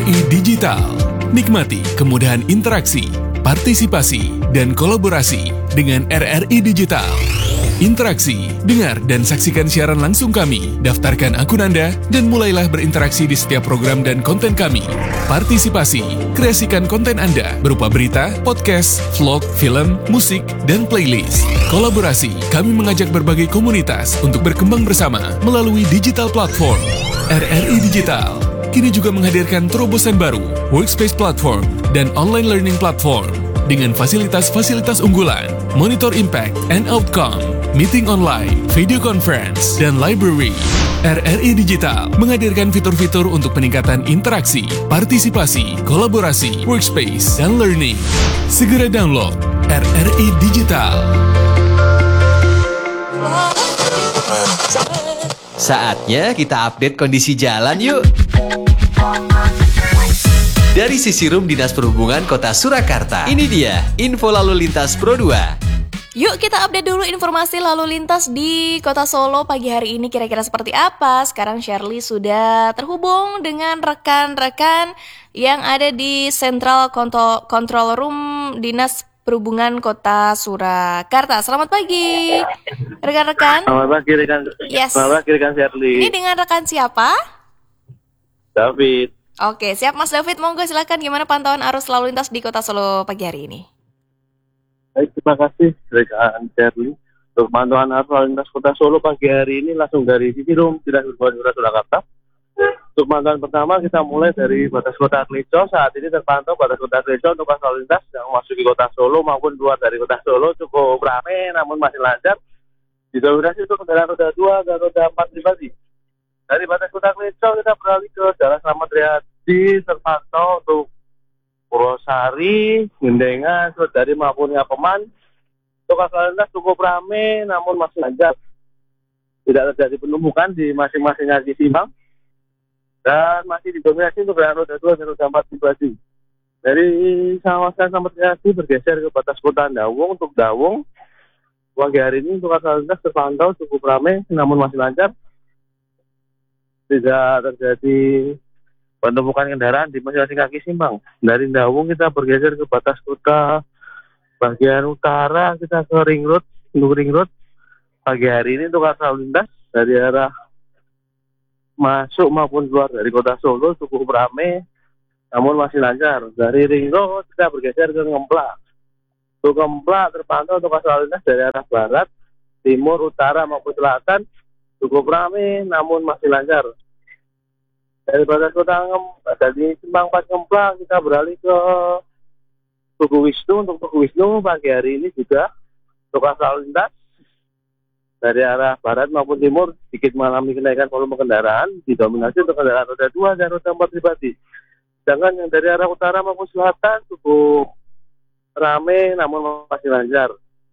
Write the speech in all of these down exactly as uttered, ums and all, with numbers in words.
I Digital. Nikmati kemudahan interaksi, partisipasi, dan kolaborasi dengan R R I Digital. Interaksi, dengar dan saksikan siaran langsung kami, daftarkan akun Anda, dan mulailah berinteraksi di setiap program dan konten kami. Partisipasi, kreasikan konten Anda berupa berita, podcast, vlog, film, musik, dan playlist. Kolaborasi, kami mengajak berbagai komunitas untuk berkembang bersama melalui digital platform. R R I Digital kini juga menghadirkan terobosan baru, workspace platform, dan online learning platform dengan fasilitas-fasilitas unggulan, monitor impact and outcome, meeting online, video conference, dan library. R R I Digital menghadirkan fitur-fitur untuk peningkatan interaksi, partisipasi, kolaborasi, workspace, dan learning. Segera download R R I Digital. Saatnya kita update kondisi jalan yuk. Dari sisi Rum Dinas Perhubungan Kota Surakarta, ini dia info lalu lintas Pro dua. Yuk kita update dulu informasi lalu lintas di Kota Solo pagi hari ini kira-kira seperti apa. Sekarang Shirley sudah terhubung dengan rekan-rekan yang ada di Central Control, Control Room Dinas Perhubungan Kota Surakarta. Selamat pagi rekan-rekan. Selamat pagi rekan. Yes. Selamat pagi rekan Shirley. Ini dengan rekan siapa? David. Oke, siap Mas David. Monggo silakan, gimana pantauan arus lalu lintas di Kota Solo pagi hari ini? Baik, terima kasih rekan Shirley. Untuk pantauan arus lalu lintas Kota Solo pagi hari ini langsung dari sisi Rum Dinas Perhubungan Surakarta. Untuk pantauan pertama kita mulai dari batas Kota Kleco. Saat ini terpantau batas Kota Kleco untuk arus lalu lintas yang memasuki Kota Solo maupun keluar dari Kota Solo cukup ramai namun masih lancar. Didominasi untuk kendaraan roda dua dan roda empat pribadi. Dari batas Kota Kleco kita beralih ke Jalan Slamet Riyadi terpantau untuk Purwosari, Gendengan, Sodari maupun Yapeman. Untuk arus lalu lintas cukup ramai namun masih lancar. Tidak terjadi penumpukan di masing-masing arah simpang. Dan masih didominasi untuk kendaraan roda dua dan roda empat pribadi. Dari kawasan Slamet Riyadi bergeser ke batas Kota Dawung. Untuk Dawung, pagi hari ini untuk arus lalu lintas terpantau cukup ramai namun masih lancar. Tidak terjadi penumpukan kendaraan di masing-masing kaki simpang. Dari Dawung kita bergeser ke batas kota bagian utara, kita ke Ring Road. Untuk Ring Road pagi hari ini untuk arus lalu lintas dari arah masuk maupun keluar dari Kota Solo cukup ramai namun masih lancar. Dari Ring Road kita bergeser ke Ngemplak. Untuk Ngemplak terpantau untuk arus lalu lintas dari arah barat, timur, utara maupun selatan cukup ramai namun masih lancar. Dari batas Kota Ngemplak, dari Simpang empat Ngemplak kita beralih ke Tugu Wisnu. Untuk Tugu Wisnu pagi hari ini juga untuk arus lalu lintas dari arah barat maupun timur sedikit mengalami kenaikan volume kendaraan, didominasi untuk kendaraan roda dua dan roda empat pribadi. Sedangkan yang dari arah utara maupun selatan cukup ramai namun masih lancar.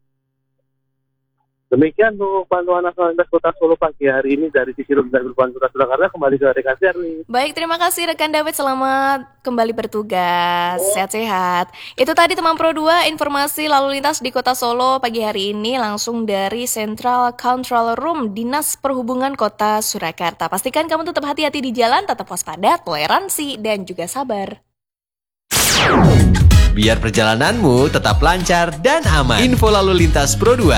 Demikian untuk pantauan arus lalu lintas Kota Solo pagi hari ini dari sisi Rum Dinas Perhubungan Kota Surakarta. Kembali ke rekan Shirley. Baik, terima kasih rekan David. Selamat kembali bertugas. Sehat-sehat. Itu tadi teman Pro dua informasi lalu lintas di Kota Solo pagi hari ini langsung dari Central Control Room Dinas Perhubungan Kota Surakarta. Pastikan kamu tetap hati-hati di jalan, tetap waspada, toleransi, dan juga sabar. Biar perjalananmu tetap lancar dan aman. Info lalu lintas Pro dua